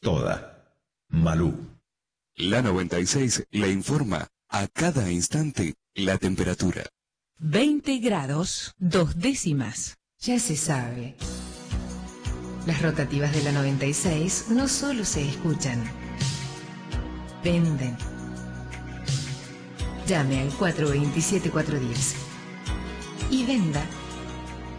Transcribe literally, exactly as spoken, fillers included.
toda. Malú. La noventa y seis le informa a cada instante la temperatura. veinte grados, dos décimas. Ya se sabe. Las rotativas de la noventa y seis no solo se escuchan, venden. Llame al cuatro dos siete cuatro uno cero y venda.